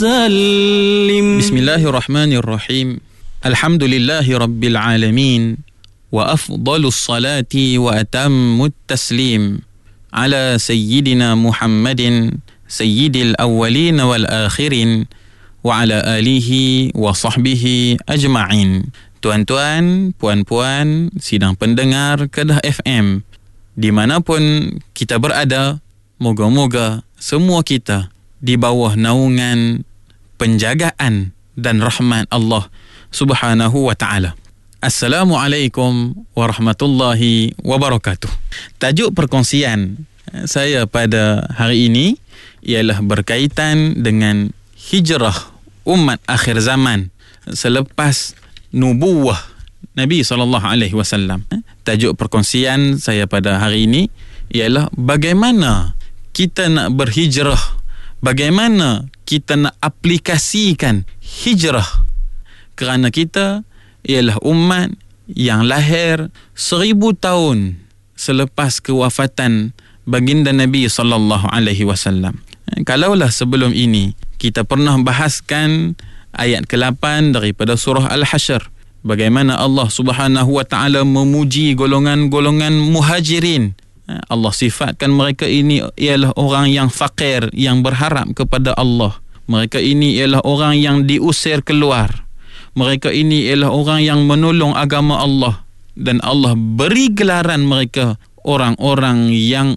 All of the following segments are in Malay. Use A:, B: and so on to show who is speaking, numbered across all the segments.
A: Bismillahirrahmanirrahim. Alhamdulillahi Rabbil Alamin. Wa afdalus salati wa atammut taslim ala Sayyidina Muhammadin Sayyidil awwalin wal akhirin wa ala alihi wa sahbihi ajma'in. Tuan-tuan, puan-puan, sidang pendengar Kedah FM, dimanapun kita berada, moga-moga semua kita di bawah naungan penjagaan dan rahmat Allah Subhanahu wa ta'ala. Assalamualaikum warahmatullahi wabarakatuh. Tajuk perkongsian saya pada hari ini ialah berkaitan dengan hijrah umat akhir zaman selepas nubuwah Nabi SAW. Tajuk perkongsian saya pada hari ini ialah bagaimana kita nak berhijrah, bagaimana kita nak aplikasikan hijrah, kerana kita ialah umat yang lahir 1000 tahun selepas kewafatan baginda Nabi SAW. Kalaulah sebelum ini kita pernah bahaskan ayat ke-8 daripada surah Al-Hasyr, bagaimana Allah Subhanahu wa ta'ala memuji golongan-golongan muhajirin. Allah sifatkan mereka ini ialah orang yang fakir, yang berharap kepada Allah. Mereka ini ialah orang yang diusir keluar. Mereka ini ialah orang yang menolong agama Allah. Dan Allah beri gelaran mereka orang-orang yang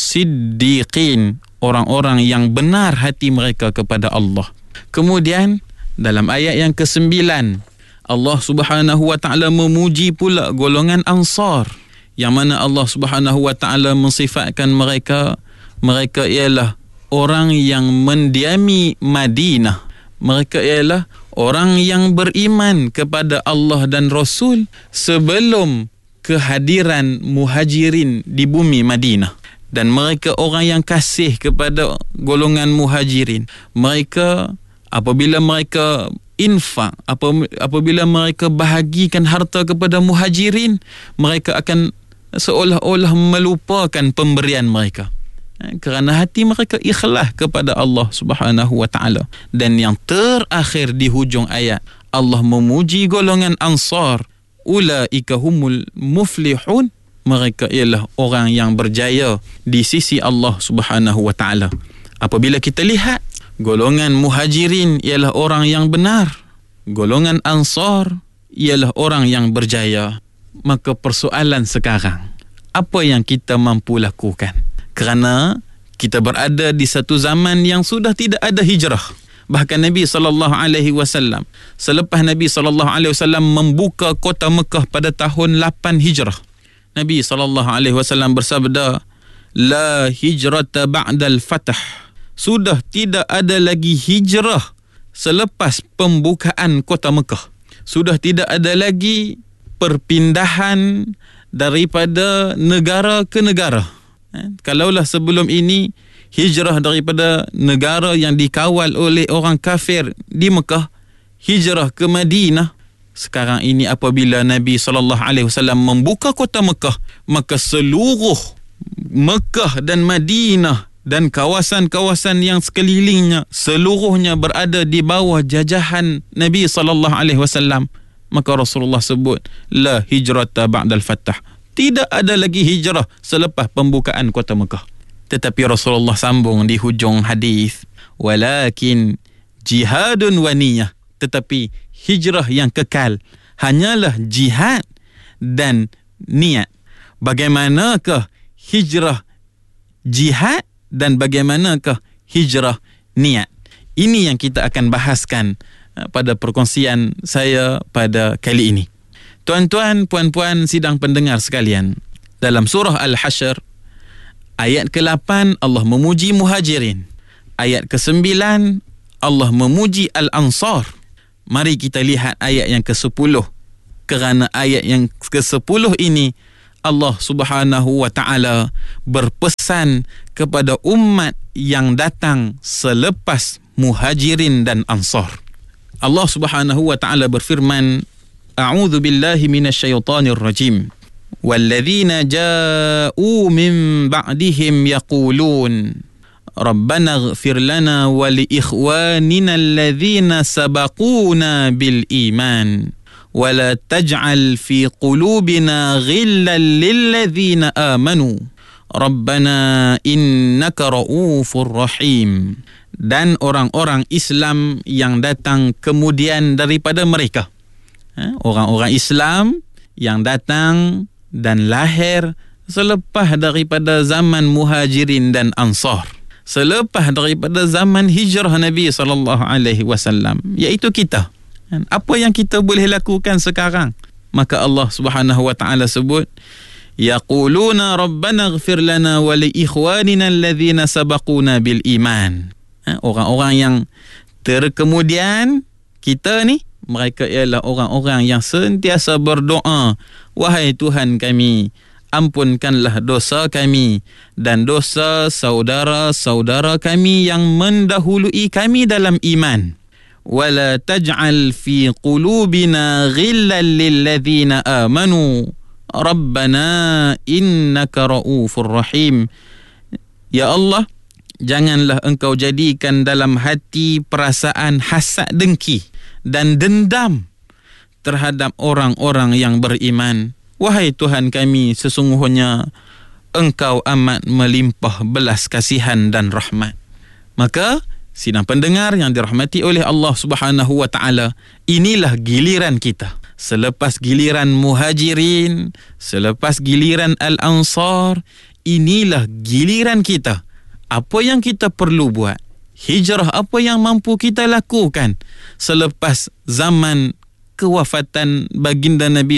A: siddiqin, orang-orang yang benar hati mereka kepada Allah. Kemudian dalam ayat yang ke-9, Allah Subhanahu wa ta'ala memuji pula golongan Ansar, yang mana Allah Subhanahu wa ta'ala mensifatkan mereka ialah orang yang mendiami Madinah. Mereka ialah orang yang beriman kepada Allah dan Rasul sebelum kehadiran muhajirin di bumi Madinah. Dan mereka orang yang kasih kepada golongan muhajirin. Mereka apabila mereka infak, apabila mereka bahagikan harta kepada muhajirin, mereka akan seolah-olah melupakan pemberian mereka, kerana hati mereka ikhlas kepada Allah Subhanahu wa ta'ala. Dan yang terakhir di hujung ayat, Allah memuji golongan Ansar, ulaika humul muflihun, mereka ialah orang yang berjaya di sisi Allah Subhanahu wa ta'ala. Apabila kita lihat, golongan muhajirin ialah orang yang benar, golongan Ansar ialah orang yang berjaya. Maka persoalan sekarang, apa yang kita mampu lakukan? Kerana kita berada di satu zaman yang sudah tidak ada hijrah. Bahkan Nabi SAW, selepas Nabi SAW membuka kota Mekah pada tahun 8 hijrah, Nabi SAW bersabda, la hijrata ba'dal fatah. Sudah tidak ada lagi hijrah selepas pembukaan kota Mekah. Sudah tidak ada lagi perpindahan daripada negara ke negara. Kalaulah sebelum ini hijrah daripada negara yang dikawal oleh orang kafir di Mekah, hijrah ke Madinah. Sekarang ini apabila Nabi SAW membuka kota Mekah, maka seluruh Mekah dan Madinah dan kawasan-kawasan yang sekelilingnya seluruhnya berada di bawah jajahan Nabi SAW. Maka Rasulullah sebut, la hijrata ba'dal fatah. Tidak ada lagi hijrah selepas pembukaan kota Mekah. Tetapi Rasulullah sambung di hujung hadis, walakin jihadun wa niyah. Tetapi hijrah yang kekal hanyalah jihad dan niat. Bagaimanakah hijrah jihad dan bagaimanakah hijrah niat? Ini yang kita akan bahaskan pada perkongsian saya pada kali ini. Tuan-tuan, puan-puan, sidang pendengar sekalian, dalam surah Al-Hasyr ayat ke-8 Allah memuji muhajirin, ayat ke-9 Allah memuji Al-Ansar. Mari kita lihat ayat yang ke-10, kerana ayat yang ke-10 ini Allah Subhanahu wa ta'ala berpesan kepada umat yang datang selepas muhajirin dan Ansar. Allah Subhanahu wa ta'ala berfirman, a'udzu billahi minasyaitonir rajim, walladzina ja'u min ba'dihim yaqulun Rabbana ighfir lana wa li ikhwanina alladhina sabaquna bil iman wa la taj'al fi qulubina ghillan lil ladzina amanu Rabbana innaka ra'ufur rahim. Dan orang-orang Islam yang datang kemudian daripada mereka, orang-orang Islam yang datang dan lahir selepas daripada zaman Muhajirin dan Ansar, selepas daripada zaman hijrah Nabi SAW, iaitu kita. Apa yang kita boleh lakukan sekarang? Maka Allah Subhanahu wa taala sebut, yaquluna rabbana ighfir lana wa li ikhwanina alladhina sabaquna bil iman. Orang-orang yang terkemudian kita ni, mereka ialah orang-orang yang sentiasa berdoa, wahai Tuhan kami, ampunkanlah dosa kami dan dosa saudara-saudara kami yang mendahului kami dalam iman. Wala taj'al fi qulubina ghillan lil ladzina amanu Rabbana innaka ra'ufur rahim. Ya Allah, janganlah engkau jadikan dalam hati perasaan hasad dengki dan dendam terhadap orang-orang yang beriman. Wahai Tuhan kami, sesungguhnya engkau amat melimpah belas kasihan dan rahmat. Maka sidang pendengar yang dirahmati oleh Allah Subhanahu wa taala, inilah giliran kita. Selepas giliran Muhajirin, selepas giliran Al-Ansar, inilah giliran kita. Apa yang kita perlu buat? Hijrah apa yang mampu kita lakukan selepas zaman kewafatan baginda Nabi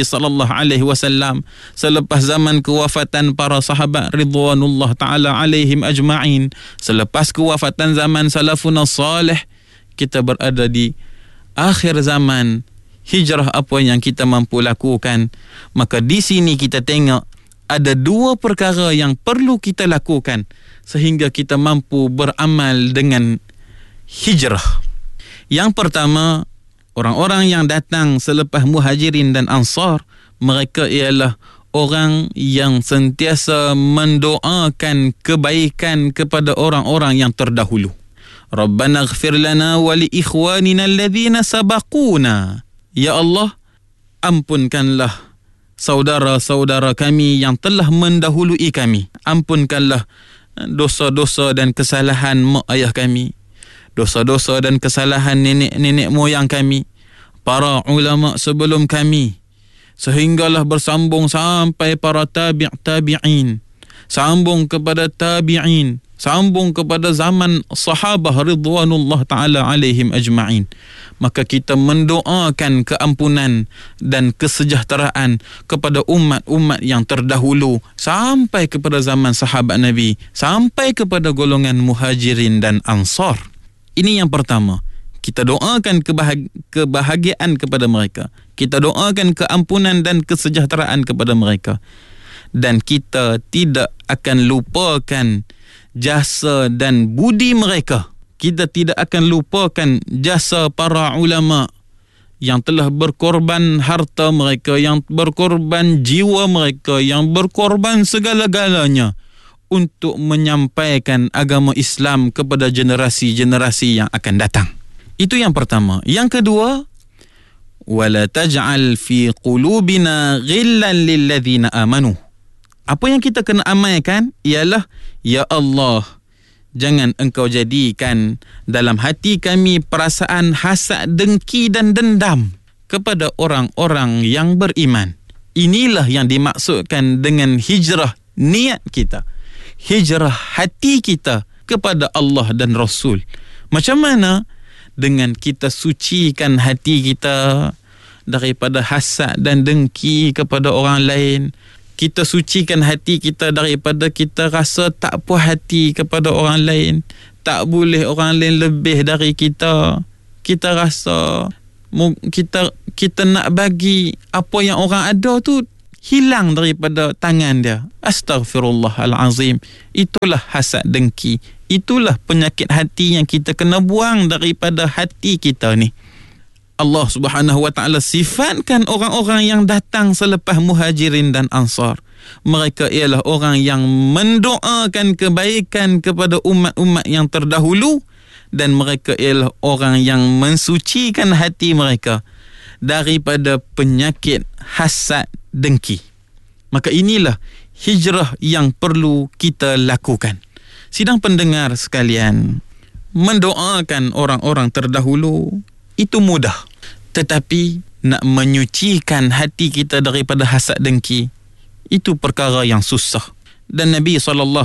A: SAW, selepas zaman kewafatan para sahabat ridwanullah ta'ala alaihim ajma'in, selepas kewafatan zaman salafun salih, kita berada di akhir zaman. Hijrah apa yang kita mampu lakukan? Maka di sini kita tengok ada dua perkara yang perlu kita lakukan sehingga kita mampu beramal dengan hijrah. Yang pertama, orang-orang yang datang selepas Muhajirin dan Ansar, mereka ialah orang yang sentiasa mendoakan kebaikan kepada orang-orang yang terdahulu. Rabbana ighfir lana wa li ikhwanina alladhina sabaquna. Ya Allah, ampunkanlah saudara-saudara kami yang telah mendahului kami. Ampunkanlah dosa-dosa dan kesalahan mak ayah kami, dosa-dosa dan kesalahan nenek-nenek moyang kami, para ulama sebelum kami, sehinggalah bersambung sampai para tabi'in, sambung kepada tabi'in, sambung kepada zaman sahabah ridwanullah ta'ala alaihim ajma'in. Maka kita mendoakan keampunan dan kesejahteraan kepada umat-umat yang terdahulu sampai kepada zaman sahabat Nabi, sampai kepada golongan Muhajirin dan Ansar. Ini yang pertama. Kita doakan kebahagiaan kepada mereka. Kita doakan keampunan dan kesejahteraan kepada mereka. Dan kita tidak akan lupakan jasa dan budi mereka. Kita tidak akan lupakan jasa para ulama yang telah berkorban harta mereka, yang berkorban jiwa mereka, yang berkorban segala-galanya untuk menyampaikan agama Islam kepada generasi-generasi yang akan datang. Itu yang pertama. Yang kedua, wala taj'al fi qulubina ghillan lil ladzina amanu. Apa yang kita kena amalkan ialah, ya Allah, jangan engkau jadikan dalam hati kami perasaan hasad, dengki dan dendam kepada orang-orang yang beriman. Inilah yang dimaksudkan dengan hijrah niat kita, hijrah hati kita kepada Allah dan Rasul. Macam mana? Dengan kita sucikan hati kita daripada hasad dan dengki kepada orang lain. Kita sucikan hati kita daripada kita rasa tak puas hati kepada orang lain. Tak boleh orang lain lebih dari kita. Kita rasa kita nak bagi apa yang orang ada tu hilang daripada tangan dia. Astaghfirullahalazim. Itulah hasad dengki. Itulah penyakit hati yang kita kena buang daripada hati kita ni. Allah Subhanahu wa ta'ala sifatkan orang-orang yang datang selepas Muhajirin dan Ansar. Mereka ialah orang yang mendoakan kebaikan kepada umat-umat yang terdahulu, dan mereka ialah orang yang mensucikan hati mereka daripada penyakit hasad dengki. Maka inilah hijrah yang perlu kita lakukan. Sidang pendengar sekalian, mendoakan orang-orang terdahulu itu mudah, tetapi nak menyucikan hati kita daripada hasad dengki itu perkara yang susah. Dan Nabi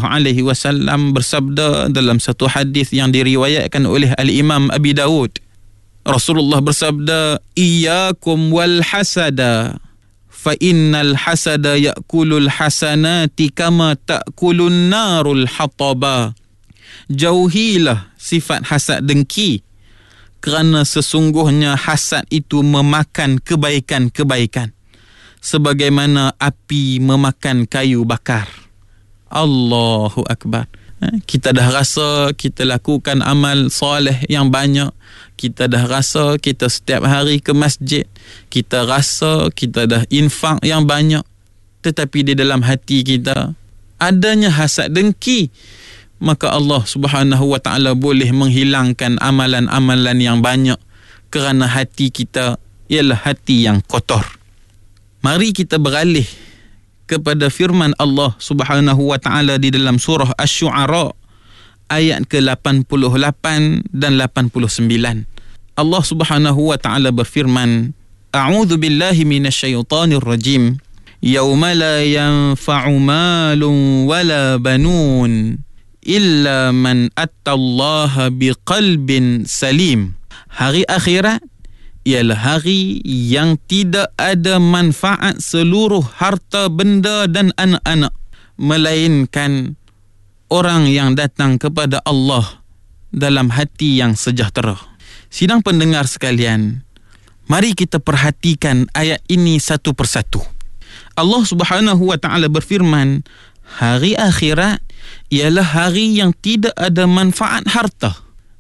A: SAW bersabda dalam satu hadis yang diriwayatkan oleh Al-Imam Abi Dawud. Rasulullah bersabda, "Iyyakum wal hasada, fa innal hasada ya'kulul hasanati kama ta'kulun narul hataba." Jauhilah sifat hasad dengki, kerana sesungguhnya hasad itu memakan kebaikan-kebaikan sebagaimana api memakan kayu bakar. Allahu Akbar. Kita dah rasa kita lakukan amal soleh yang banyak, kita dah rasa kita setiap hari ke masjid, kita rasa kita dah infak yang banyak, tetapi di dalam hati kita adanya hasad dengki, maka Allah Subhanahu wa ta'ala boleh menghilangkan amalan-amalan yang banyak kerana hati kita ialah hati yang kotor. Mari kita beralih kepada firman Allah Subhanahu wa ta'ala di dalam surah Asy-Syu'ara ayat ke-88 dan 89. Allah Subhanahu wa ta'ala berfirman, "A'udzu billahi minasyaitonir rajim. Yauma la yanfa'u malun wala banun illa man attallaha biqalbin salim." Hari akhirat ialah hari yang tidak ada manfaat seluruh harta benda dan anak-anak, melainkan orang yang datang kepada Allah dalam hati yang sejahtera. Sidang pendengar sekalian, mari kita perhatikan ayat ini satu persatu. Allah Subhanahu wa ta'ala berfirman, hari akhirat ialah hari yang tidak ada manfaat harta.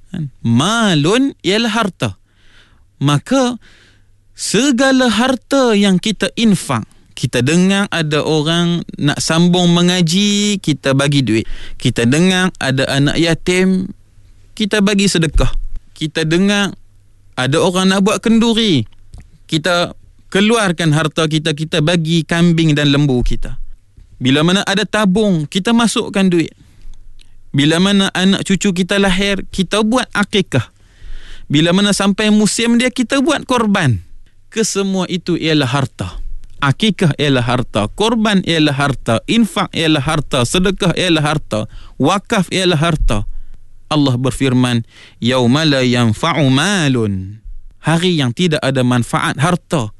A: Malun ialah harta. Maka segala harta yang kita infak, kita dengar ada orang nak sambung mengaji, kita bagi duit. Kita dengar ada anak yatim, kita bagi sedekah. Kita dengar ada orang nak buat kenduri, kita keluarkan harta kita, kita bagi kambing dan lembu kita. Bila mana ada tabung, kita masukkan duit. Bila mana anak cucu kita lahir, kita buat akikah. Bila mana sampai musim dia, kita buat korban. Kesemua itu ialah harta. Akikah ialah harta, korban ialah harta, infak ialah harta, sedekah ialah harta, wakaf ialah harta. Allah berfirman, "Yauma la yanfa'u malun." Hari yang tidak ada manfaat harta.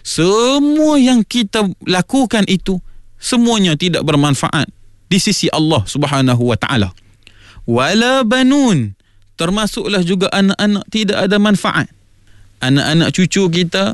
A: Semua yang kita lakukan itu, semuanya tidak bermanfaat di sisi Allah Subhanahu wa ta'ala. Wala banun, termasuklah juga anak-anak tidak ada manfaat. Anak-anak cucu kita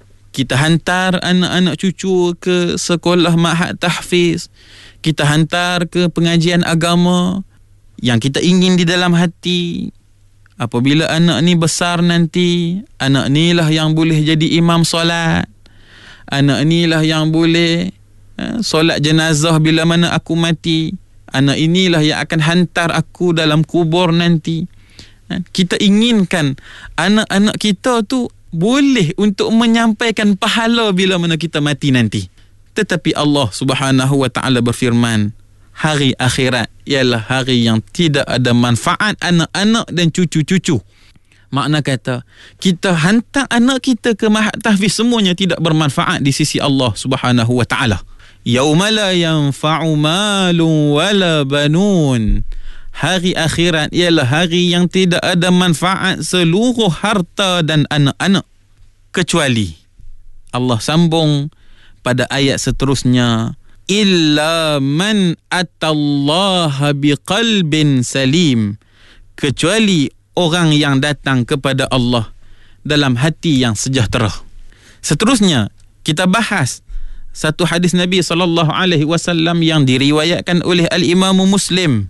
A: hantar anak-anak cucu ke sekolah ma'had tahfiz, kita hantar ke pengajian agama yang kita ingin di dalam hati. Apabila anak ni besar nanti, anak ni lah yang boleh jadi imam solat, anak ni lah yang boleh solat jenazah bila mana aku mati, anak inilah yang akan hantar aku dalam kubur nanti. Kita inginkan anak-anak kita tu boleh untuk menyampaikan pahala bila mana kita mati nanti. Tetapi Allah Subhanahu wa ta'ala berfirman, hari akhirat ialah hari yang tidak ada manfaat anak-anak dan cucu-cucu. Makna kata, kita hantar anak kita ke ma'had tahfiz, semuanya tidak bermanfaat di sisi Allah Subhanahu wa ta'ala. Yauma la yanfa'u malun wala banun. Hari akhirat ialah hari yang tidak ada manfaat seluruh harta dan anak-anak, kecuali Allah sambung pada ayat seterusnya, illa man atallaha biqalbin salim, kecuali orang yang datang kepada Allah dalam hati yang sejahtera. Seterusnya kita bahas satu hadis Nabi SAW yang diriwayatkan oleh Al-Imam Muslim